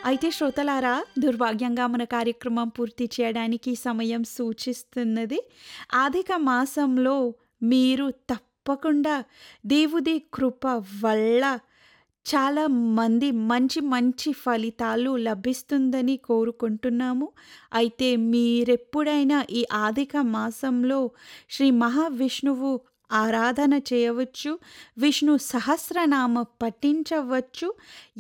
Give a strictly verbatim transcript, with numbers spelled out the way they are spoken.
అయితే శ్రోతలారా, దుర్భాగ్యంగా మన కార్యక్రమం పూర్తి చేయడానికి సమయం సూచిస్తున్నది. అధిక మాసంలో మీరు తప్పకుండా దేవుడి కృప వల్ల చాలా మంది మంచి మంచి ఫలితాలు లభిస్తుందని కోరుకుంటున్నాము. అయితే మీరెప్పుడైనా ఈ అధిక మాసంలో శ్రీ మహావిష్ణువు ఆరాధన చేయవచ్చు. విష్ణు సహస్రనామ పఠించవచ్చు.